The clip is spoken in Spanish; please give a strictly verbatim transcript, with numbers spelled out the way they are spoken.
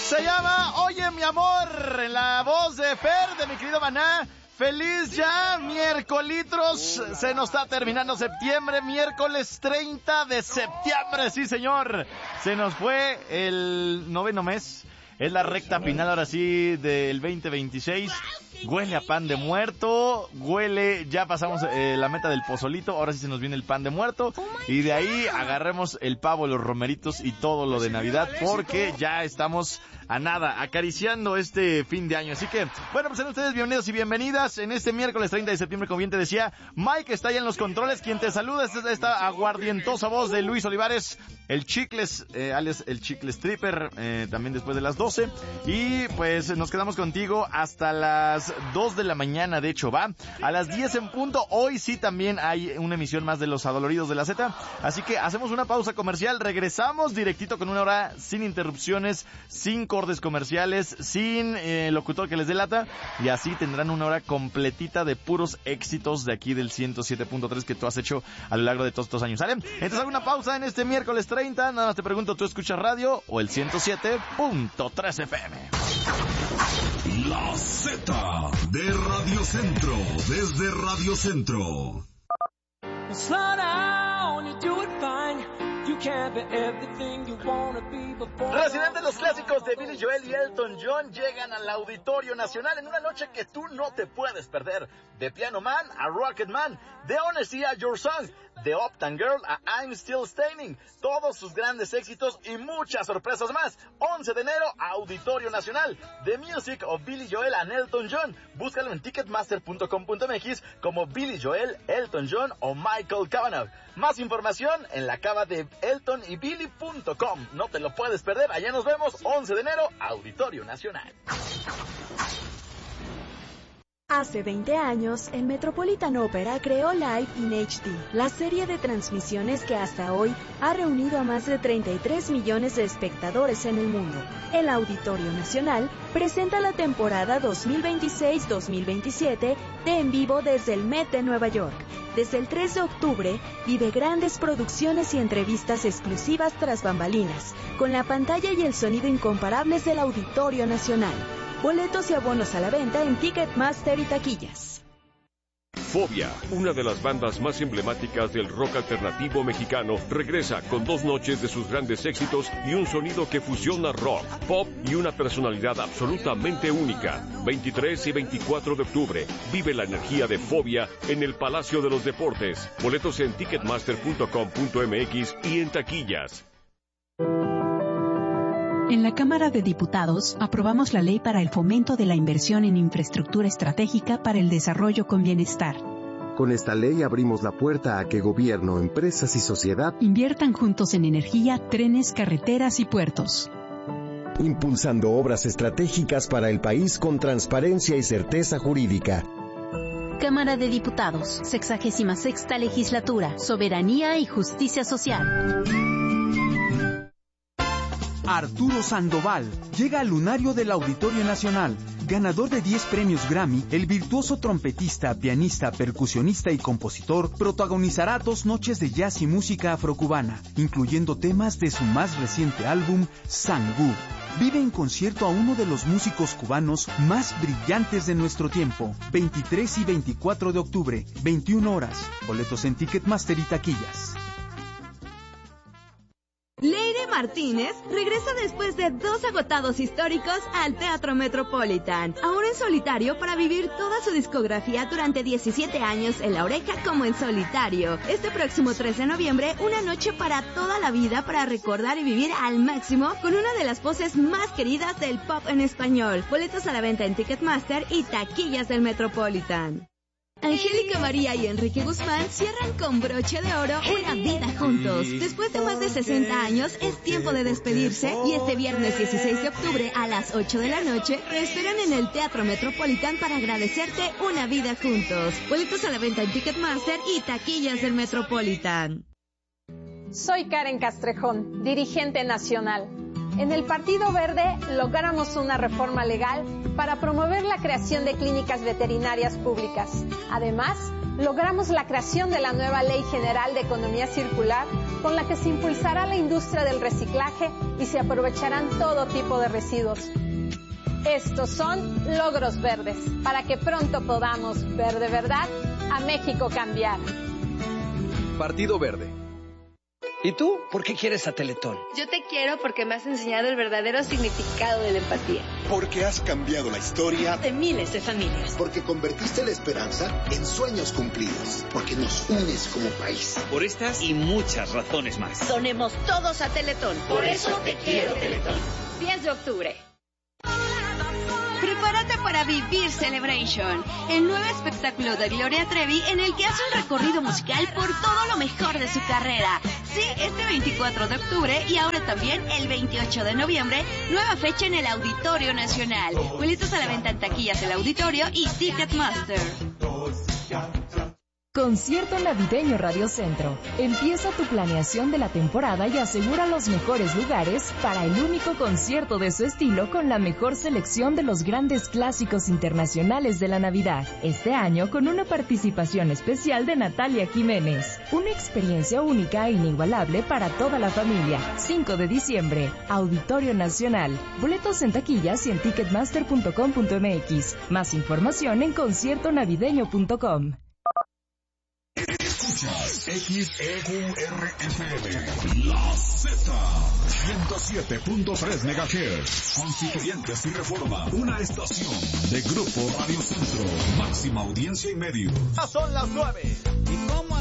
Se llama Oye mi amor, en la voz de Fer, de mi querido Maná. Feliz ya, miércolitros, se nos está terminando septiembre, miércoles treinta de septiembre, sí señor. Se nos fue el noveno mes, es la recta final ahora sí del veinte veintiséis. Huele a pan de muerto, huele, ya pasamos eh, la meta del pozolito, ahora sí se nos viene el pan de muerto, y de ahí agarremos el pavo, los romeritos y todo lo de Navidad, porque ya estamos a nada, acariciando este fin de año. Así que, bueno, pues sean ustedes bienvenidos y bienvenidas en este miércoles treinta de septiembre, como bien te decía. Mike está ahí en los controles, quien te saluda es esta aguardientosa voz de Luis Olivares, el Chicles, eh, alias el Chicles Tripper, eh, también después de las doce, y pues nos quedamos contigo hasta las dos de la mañana, de hecho, va, a las diez en punto. Hoy sí también hay una emisión más de Los Adoloridos de la Z, así que hacemos una pausa comercial, regresamos directito con una hora sin interrupciones, sin cortes comerciales, sin eh, locutor que les delata, y así tendrán una hora completita de puros éxitos de aquí del ciento siete punto tres que tú has hecho a lo largo de todos estos años, ¿sale? Entonces hago una pausa en este miércoles treinta, nada más te pregunto, ¿tú escuchas radio o el ciento siete punto tres F M? La Z de Radio Centro, desde Radio Centro. Residentes, los clásicos de Billy Joel y Elton John llegan al Auditorio Nacional en una noche que tú no te puedes perder. De Piano Man a Rocket Man, de Honesty a Your Song, de Uptown Girl a I'm Still Standing, todos sus grandes éxitos y muchas sorpresas más. once de enero, Auditorio Nacional, The Music of Billy Joel and Elton John. Búscalo en ticketmaster punto com punto m x como Billy Joel, Elton John o Michael Cavanagh. Más información en la cava de elton y billy punto com. No te lo puedes perder, allá nos vemos, once de enero, Auditorio Nacional. Hace veinte años, el Metropolitan Opera creó Live in H D, la serie de transmisiones que hasta hoy ha reunido a más de treinta y tres millones de espectadores en el mundo. El Auditorio Nacional presenta la temporada dos mil veintiséis dos mil veintisiete de En Vivo desde el Met de Nueva York. Desde el tres de octubre, vive grandes producciones y entrevistas exclusivas tras bambalinas, con la pantalla y el sonido incomparables del Auditorio Nacional. Boletos y abonos a la venta en Ticketmaster y taquillas. Fobia, una de las bandas más emblemáticas del rock alternativo mexicano, regresa con dos noches de sus grandes éxitos y un sonido que fusiona rock, pop y una personalidad absolutamente única. veintitrés y veinticuatro de octubre, vive la energía de Fobia en el Palacio de los Deportes. Boletos en ticketmaster punto com punto m x y en taquillas. En la Cámara de Diputados, aprobamos la Ley para el Fomento de la Inversión en Infraestructura Estratégica para el Desarrollo con Bienestar. Con esta ley abrimos la puerta a que gobierno, empresas y sociedad inviertan juntos en energía, trenes, carreteras y puertos. Impulsando obras estratégicas para el país con transparencia y certeza jurídica. Cámara de Diputados, sexagésima sexta Legislatura, Soberanía y Justicia Social. Arturo Sandoval llega al lunario del Auditorio Nacional. Ganador de diez premios Grammy, el virtuoso trompetista, pianista, percusionista y compositor protagonizará dos noches de jazz y música afrocubana, incluyendo temas de su más reciente álbum, Sangú. Vive en concierto a uno de los músicos cubanos más brillantes de nuestro tiempo. veintitrés y veinticuatro de octubre, veintiuna horas. Boletos en Ticketmaster y taquillas. Leire Martínez regresa después de dos agotados históricos al Teatro Metropolitan, ahora en solitario para vivir toda su discografía durante diecisiete años en La Oreja como en solitario. Este próximo tres de noviembre, una noche para toda la vida para recordar y vivir al máximo con una de las voces más queridas del pop en español. Boletos a la venta en Ticketmaster y taquillas del Metropolitan. Angélica María y Enrique Guzmán cierran con broche de oro una vida juntos. Después de más de sesenta años, es tiempo de despedirse y este viernes dieciséis de octubre a las ocho de la noche te esperan en el Teatro Metropolitan para agradecerte una vida juntos. Boletos a la venta en Ticketmaster y taquillas del Metropolitan. Soy Karen Castrejón, dirigente nacional. En el Partido Verde logramos una reforma legal para promover la creación de clínicas veterinarias públicas. Además, logramos la creación de la nueva Ley General de Economía Circular, con la que se impulsará la industria del reciclaje y se aprovecharán todo tipo de residuos. Estos son logros verdes, para que pronto podamos ver de verdad a México cambiar. Partido Verde. ¿Y tú? ¿Por qué quieres a Teletón? Yo te quiero porque me has enseñado el verdadero significado de la empatía. Porque has cambiado la historia de miles de familias. Porque convertiste la esperanza en sueños cumplidos. Porque nos unes como país. Por estas y muchas razones más. Donemos todos a Teletón. Por eso te quiero, Teletón. diez de octubre. Prepárate para Vivir Celebration, el nuevo espectáculo de Gloria Trevi en el que hace un recorrido musical por todo lo mejor de su carrera. Sí, este veinticuatro de octubre y ahora también el veintiocho de noviembre, nueva fecha en el Auditorio Nacional. Boletos a la venta en taquillas del auditorio y Ticketmaster. Concierto navideño Radio Centro. Empieza tu planeación de la temporada y asegura los mejores lugares para el único concierto de su estilo con la mejor selección de los grandes clásicos internacionales de la Navidad. Este año con una participación especial de Natalia Jiménez. Una experiencia única e inigualable para toda la familia. cinco de diciembre, Auditorio Nacional. Boletos en taquillas y en ticketmaster punto com punto m x. Más información en concierto navideño punto com. Escuchas X E U R F M, La Z, ciento siete punto tres megahertz, Constituyentes y Reforma, una estación de Grupo Radio Centro, máxima audiencia y medios. Ya son las nueve y